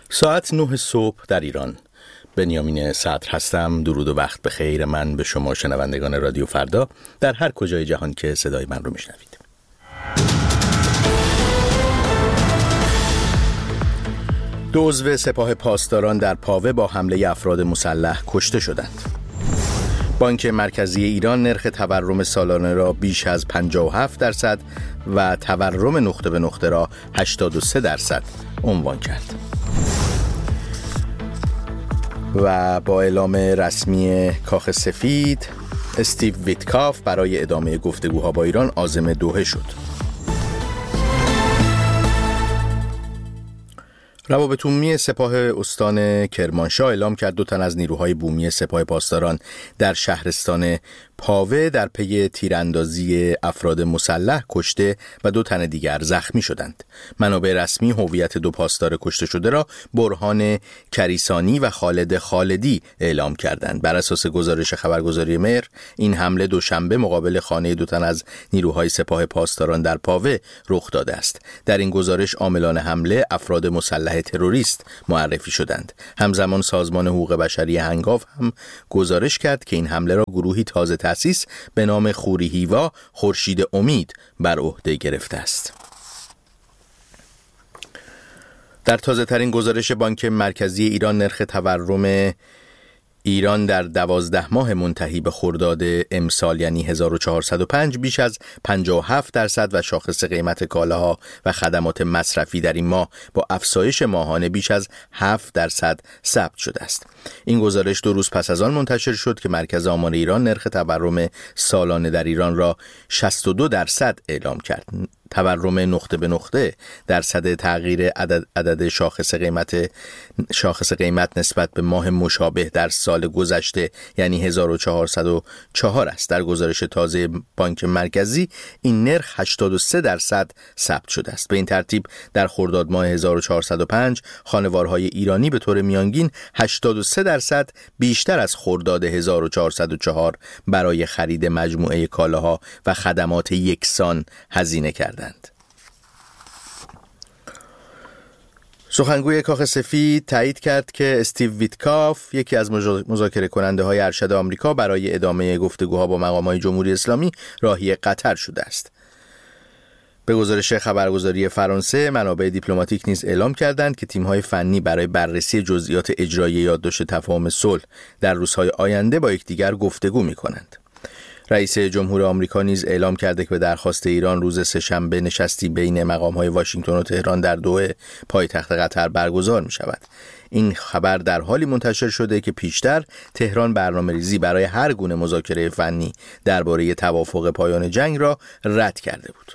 ساعت 9 صبح در ایران. بنیامین صدر هستم. درود و وقت بخیر من به شما شنوندگان رادیو فردا در هر کجای جهان که صدای من رو میشنوید. دو عضو سپاه پاسداران در پاوه با حمله افراد مسلح کشته شدند. بانک مرکزی ایران نرخ تورم سالانه را بیش از 57% و تورم نقطه به نقطه را 83% عنوان کرد. و با اعلام رسمی کاخ سفید، استیو ویتکاف برای ادامه گفتگوها با ایران عازم دوحه شد. روابط عمومی سپاه استان کرمانشاه اعلام کرد 2 تن از نیروهای بومی سپاه پاسداران در شهرستان پاوه در پی تیراندازی افراد مسلح کشته و 2 تن دیگر زخمی شدند. منابع رسمی هویت 2 پاسدار کشته شده را برهان کریسانی و خالد خالدی اعلام کردند. بر اساس گزارش خبرگزاری مهر، این حمله دوشنبه مقابل خانه 2 تن از نیروهای سپاه پاسداران در پاوه رخ داده است. در این گزارش عاملان حمله افراد مسلح تروریست معرفی شدند. همزمان سازمان حقوق بشری هنگاو هم گزارش کرد که این حمله را گروهی تازه تأسیس به نام خوری هیوا خورشید امید بر عهده گرفته است. در تازه ترین گزارش بانک مرکزی ایران نرخ تورم ایران در 12 ماه منتهی به خرداد امسال یعنی 1405 بیش از 57% و شاخص قیمت کالاها و خدمات مصرفی در این ماه با افزایش ماهانه بیش از 7% ثبت شده است. این گزارش 2 روز پس از آن منتشر شد که مرکز آمار ایران نرخ تورم سالانه در ایران را 62% اعلام کرد. تورم نقطه به نقطه درصد تغییر عدد شاخص قیمت نسبت به ماه مشابه در سال گذشته یعنی 1404 است. در گزارش تازه بانک مرکزی این نرخ 83% ثبت شده است. به این ترتیب در خرداد ماه 1405 خانوارهای ایرانی به طور میانگین 83% بیشتر از خرداد 1404 برای خرید مجموعه کالاها و خدمات یکسان هزینه کردند. سخنگوی کاخ سفید تایید کرد که استیو ویتکاف یکی از مذاکره کننده های ارشد آمریکا برای ادامه گفتگوها با مقامات جمهوری اسلامی راهی قطر شده است. به گزارش خبرگزاری فرانسه، منابع دیپلماتیک نیز اعلام کردند که تیم‌های فنی برای بررسی جزئیات اجرایی یادداشت تفاهم صلح در روزهای آینده با یکدیگر گفتگو می‌کنند. رئیس جمهور آمریکا نیز اعلام کرده که به درخواست ایران روز سه‌شنبه نشستی بین مقام‌های واشنگتن و تهران در دوحه پایتخت قطر برگزار می‌شود. این خبر در حالی منتشر شده که پیشتر تهران برنامه‌ریزی برای هر گونه مذاکره فنی درباره توافق پایان جنگ را رد کرده بود.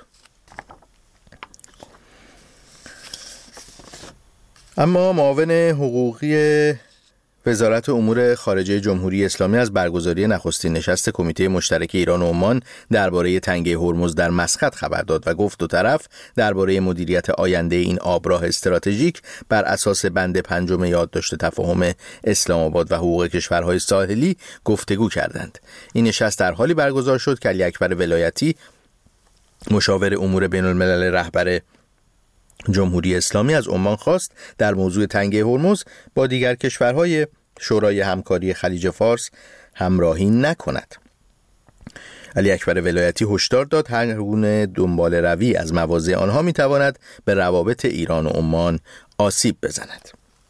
اما معاون حقوقی وزارت امور خارجه جمهوری اسلامی از برگزاری نخستین نشست کمیته مشترک ایران و عمان درباره تنگه هرمز در مسقط خبر داد و گفت 2 طرف درباره مدیریت آینده این آبراه استراتژیک بر اساس بند 5 یادداشت تفاهم اسلام آباد و حقوق کشورهای ساحلی گفتگو کردند. این نشست در حالی برگزار شد که علی اکبر ولایتی مشاور امور بین الملل رهبر جمهوری اسلامی از عمان خواست در موضوع تنگه هرمز با دیگر کشورهای شورای همکاری خلیج فارس همراهی نکند. علی اکبر ولایتی هشدار داد هر گونه دنبال روی از مواضع آنها میتواند به روابط ایران و عمان آسیب بزند.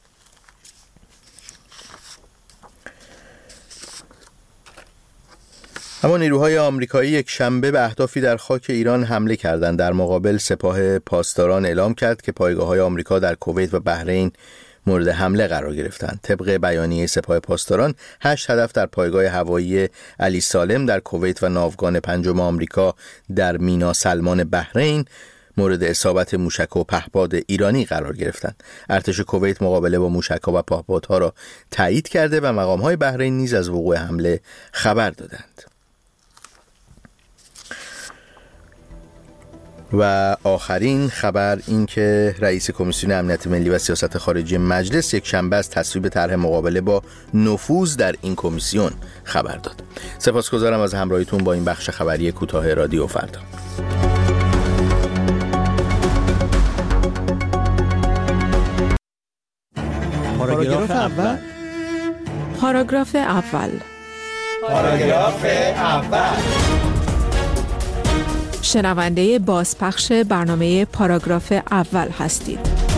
اما نیروهای آمریکایی یک شنبه به اهدافی در خاک ایران حمله کردند. در مقابل سپاه پاسداران اعلام کرد که پایگاه‌های آمریکا در کویت و بحرین مورد حمله قرار گرفتند. طبق بیانیه سپاه پاسداران 8 هدف در پایگاه هوایی علی سالم در کویت و ناوگان 5 آمریکا در مینا سلمان بحرین مورد اصابت موشک و پهپاد ایرانی قرار گرفتند. ارتش کویت مقابله با موشک‌ها و پهپادها را تایید کرده و مقام‌های بحرین نیز از وقوع حمله خبر دادند. و آخرین خبر این که رئیس کمیسیون امنیت ملی و سیاست خارجی مجلس یک شنبه از تصویب طرح مقابله با نفوذ در این کمیسیون خبر داد. سپاسگزارم از همراهیتون با این بخش خبری کوتاه رادیو فردا. پاراگراف اول. پاراگراف اول. پاراگراف اول. شنونده بازپخش برنامه پاراگراف اول هستید.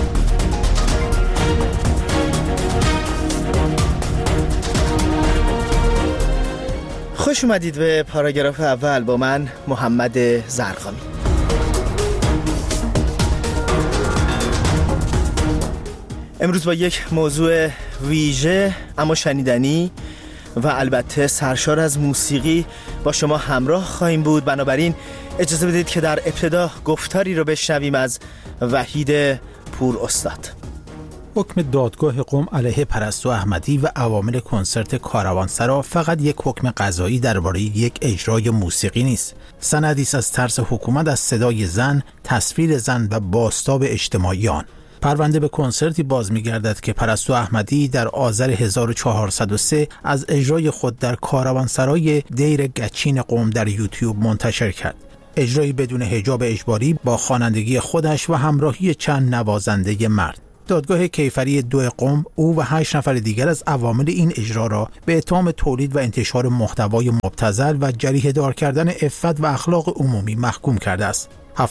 خوش اومدید به پاراگراف اول با من محمد زرقامی. امروز با یک موضوع ویژه اما شنیدنی و البته سرشار از موسیقی با شما همراه خواهیم بود. بنابراین اجازه بدید که در ابتدا گفتاری رو بشنویم از وحید پور استاد. حکم دادگاه قم علیه پرستو احمدی و عوامل کنسرت کاروانسرا فقط یک حکم قضایی درباره یک اجرای موسیقی نیست. سندی است از ترس حکومت از صدای زن، تصویر زن و بازتاب اجتماعی آن. پرونده به کنسرتی باز می‌گردد که پرستو احمدی در آذر 1403 از اجرای خود در کاروانسرای دیر گچین قم در یوتیوب منتشر کرد. اجرایی بدون حجاب اجباری با خوانندگی خودش و همراهی چند نوازنده مرد. دادگاه کیفری 2 قم او و 8 نفر دیگر از عوامل این اجرا را به اتهام تولید و انتشار محتوای مبتذل و جریحه دار کردن عفت و اخلاق عمومی محکوم کرده است.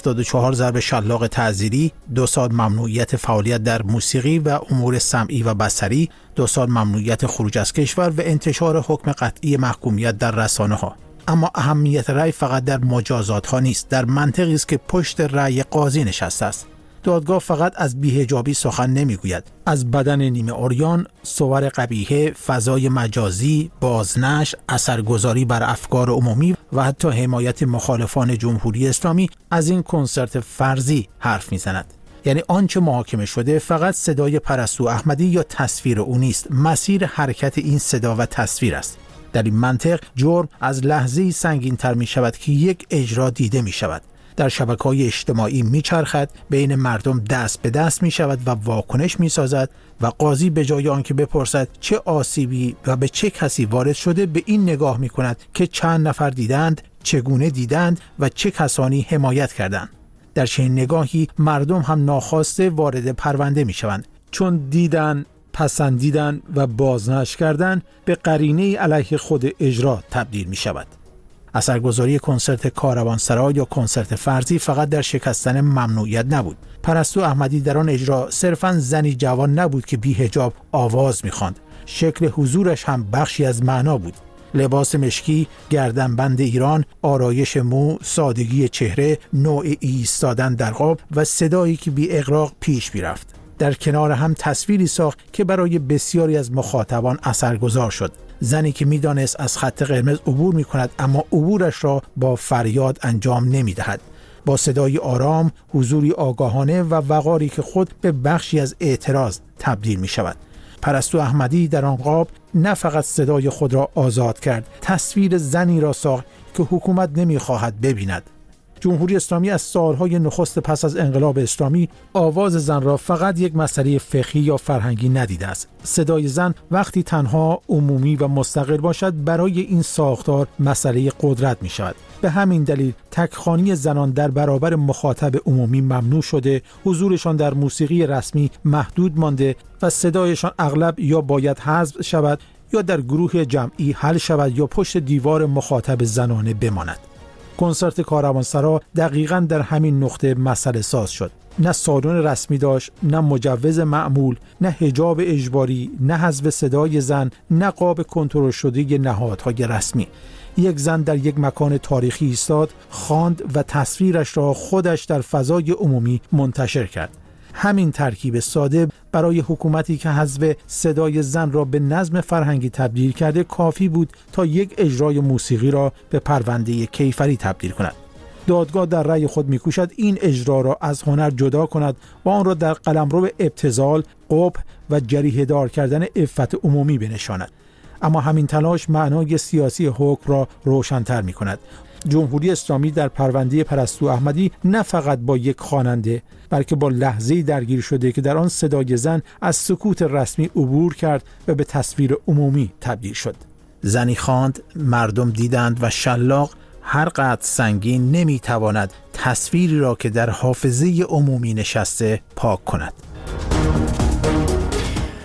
74 ضرب شلاق تعزیری، 2 سال ممنوعیت فعالیت در موسیقی و امور سمعی و بصری، 2 سال ممنوعیت خروج از کشور و انتشار حکم قطعی محکومیت در رسانه‌ها. اما اهمیت رأی فقط در مجازات‌ها نیست، در منطقی است که پشت رأی قاضی نشسته است. دادگاه فقط از بی‌حجابی سخن نمیگوید. از بدن نیمه عریان، صور قبیحه، فضای مجازی، بازنشر، اثرگذاری بر افکار عمومی و حتی حمایت مخالفان جمهوری اسلامی از این کنسرت فرضی حرف میزند. یعنی آنچه محاکمه شده فقط صدای پرستو احمدی یا تصویر او نیست، مسیر حرکت این صدا و تصویر است. در این منطق جرم از لحظه‌ای سنگین‌تر می‌شود که یک اجرا دیده می‌شود. در شبکه‌های اجتماعی میچرخد، بین مردم دست به دست میشود و واکنش میسازد و قاضی به جای آنکه بپرسد چه آسیبی و به چه کسی وارد شده به این نگاه میکند که چند نفر دیدند، چگونه دیدند و چه کسانی حمایت کردند. در چنین نگاهی مردم هم ناخواسته وارد پرونده میشوند، چون دیدن، پسندیدن و بازنشر کردن به قرینه علیه خود اجرا تبدیل میشود. اثرگذاری کنسرت کاروانسرا یا کنسرت فرضی فقط در شکستن ممنوعیت نبود. پرستو احمدی در آن اجرا صرفاً زنی جوان نبود که بی حجاب آواز می‌خواند. شکل حضورش هم بخشی از معنا بود. لباس مشکی، گردنبند ایران، آرایش مو، سادگی چهره، نوع ایستادن در قاب و صدایی که بی اغراق پیش می‌رفت. در کنار هم تصویری ساخت که برای بسیاری از مخاطبان اثرگذار شد. زنی که میدانست از خط قرمز عبور می‌کند اما عبورش را با فریاد انجام نمی‌دهد. با صدای آرام، حضوری آگاهانه و وقاری که خود به بخشی از اعتراض تبدیل می‌شود. پرستو احمدی در آن قاب نه فقط صدای خود را آزاد کرد، تصویر زنی را ساخت که حکومت نمی‌خواهد ببیند. جمهوری اسلامی از سالهای نخست پس از انقلاب اسلامی آواز زن را فقط یک مسئله فقهی یا فرهنگی ندیده است. صدای زن وقتی تنها، عمومی و مستقل باشد برای این ساختار مسئله قدرت می شود. به همین دلیل تکخوانی زنان در برابر مخاطب عمومی ممنوع شده، حضورشان در موسیقی رسمی محدود مانده و صدایشان اغلب یا باید حذف شود یا در گروه جمعی حل شود یا پشت دیوار مخاطب زنانه بماند. کنسرت کاروانسرا دقیقاً در همین نقطه مسئله ساز شد. نه سالن رسمی داشت، نه مجوز معمول، نه حجاب اجباری، نه حذف صدای زن، نه قاب کنترل شده نهادهای رسمی. یک زن در یک مکان تاریخی ایستاد، خواند و تصویرش را خودش در فضای عمومی منتشر کرد. همین ترکیب ساده برای حکومتی که حذف صدای زن را به نظم فرهنگی تبدیل کرده کافی بود تا یک اجرای موسیقی را به پرونده کیفری تبدیل کند. دادگاه در رأی خود می‌کوشد این اجرا را از هنر جدا کند و آن را در قلمرو ابتذال، قبح و جریحه دار کردن عفت عمومی بنشاند. اما همین تلاش معنای سیاسی حکم را روشن‌تر می‌کند. جمهوری اسلامی در پرونده پرستو احمدی نه فقط با یک خواننده بلکه با لحظه‌ای درگیر شده که در آن صدای زن از سکوت رسمی عبور کرد و به تصویر عمومی تبدیل شد. زنی خواند، مردم دیدند و شلاق هر قدر سنگین نمیتواند تصویری را که در حافظه عمومی نشسته پاک کند.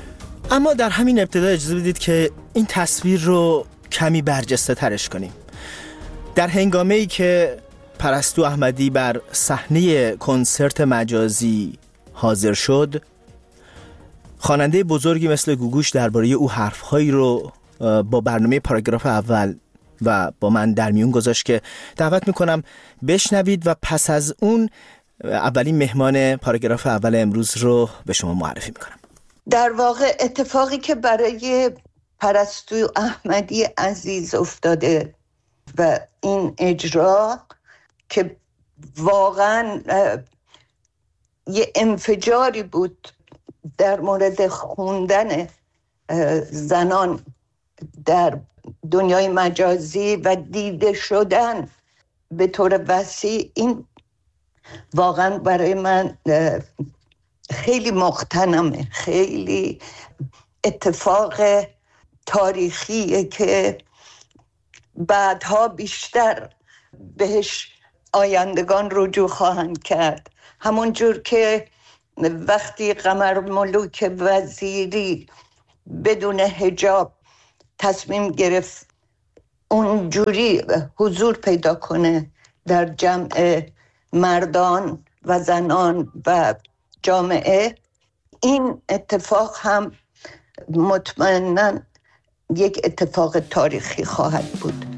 اما در همین ابتدا اجازه بدید که این تصویر رو کمی برجسته ترش کنیم. در هنگامه‌ای که پرستو احمدی بر صحنه کنسرت مجازی حاضر شد، خواننده بزرگی مثل گوگوش درباره او حرف‌هایی رو با برنامه پاراگراف اول و با من در میون گذاشت که دعوت میکنم بشنوید و پس از اون اولین مهمان پاراگراف اول امروز رو به شما معرفی میکنم. در واقع اتفاقی که برای پرستو احمدی عزیز افتاده و این اجرا که واقعا یه انفجاری بود در مورد خوندن زنان در دنیای مجازی و دیده شدن به طور وسیع، این واقعا برای من خیلی مغتنمه، خیلی اتفاق تاریخیه که بعدها بیشتر بهش آیندگان رجوع خواهند کرد. همون جور که وقتی قمرملوک وزیری بدون حجاب تصمیم گرفت اونجوری حضور پیدا کنه در جمع مردان و زنان و جامعه، این اتفاق هم مطمئناً یک اتفاق تاریخی خواهد بود.